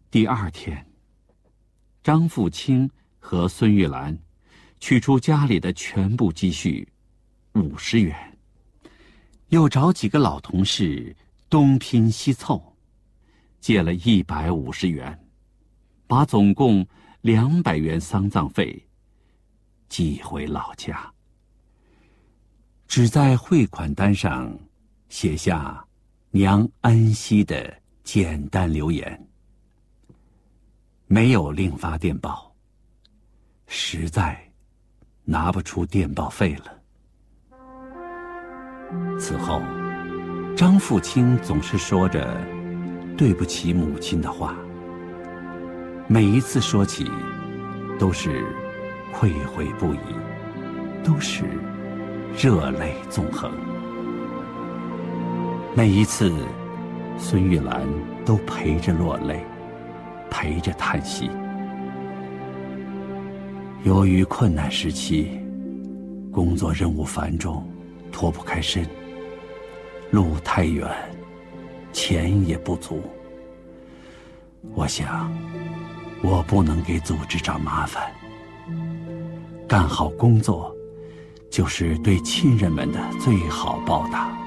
第二天，张富清和孙玉兰取出家里的全部积蓄50元，又找几个老同事东拼西凑，借了150元，把总共200元丧葬费寄回老家，只在汇款单上写下娘安息的简单留言，没有另发电报，实在拿不出电报费了。此后，张富清总是说着对不起母亲的话，每一次说起都是愧悔不已，都是热泪纵横。每一次孙玉兰都陪着落泪，陪着叹息。由于困难时期，工作任务繁重，脱不开身，路太远，钱也不足。我想，我不能给组织找麻烦，干好工作，就是对亲人们的最好报答。